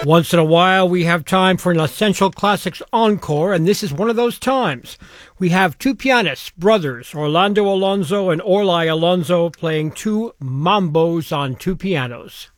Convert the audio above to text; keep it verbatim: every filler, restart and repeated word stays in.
Once in a while, we have time for an Essential Classics encore, and this is one of those times. We have two pianists, brothers, Orlando Alonso and Orly Alonso, playing two mambos on two pianos.